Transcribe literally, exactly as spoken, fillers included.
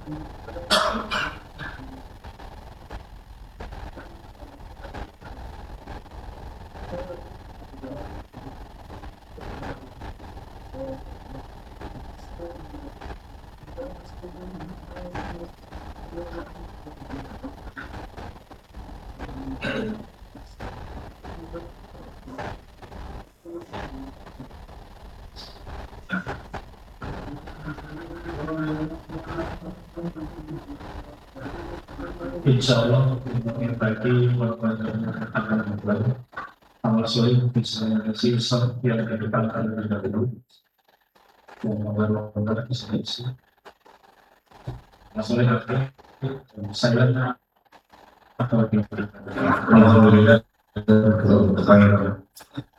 Insya Allah yang tadi akan membuat amal soleh bisa sisa yang kedepankan terlebih dahulu yang membawa bisa isi masalah akhir saya atau alhamdulillah